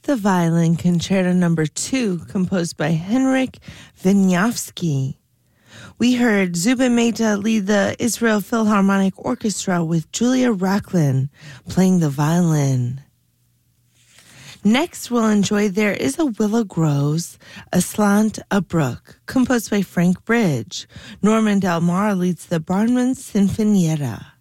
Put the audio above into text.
the Violin Concerto No. 2, composed by Henryk Wieniawski. We heard Zubin Mehta lead the Israel Philharmonic Orchestra with Julia Rachlin playing the violin. Next, we'll enjoy There Is a Willow Grows, Aslant a Brook, composed by Frank Bridge. Norman Del Mar leads the Barnum Sinfonietta.